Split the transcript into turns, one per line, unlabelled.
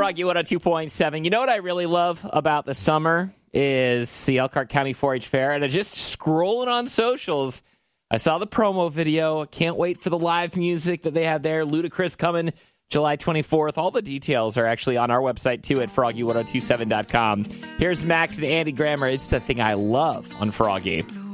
Froggy 102.7. You know what I really love about the summer is the Elkhart County 4-H Fair, and I just scrolling on socials, I saw the promo video. Can't wait for the live music that they have there. Ludacris coming July 24th. All the details are actually on our website, too, at froggy1027.com. Here's Max and Andy Grammer. It's the thing I love on Froggy.